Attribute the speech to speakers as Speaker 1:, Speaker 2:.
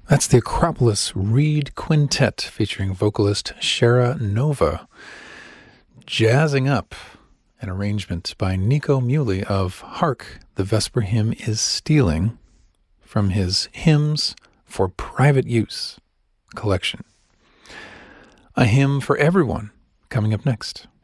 Speaker 1: That's the Acropolis Reed Quintet featuring vocalist Shara Nova, jazzing up an arrangement by Nico Muhly of Hark, the Vesper Hymn is Stealing, from his Hymns for Private Use collection. A hymn for everyone coming up next.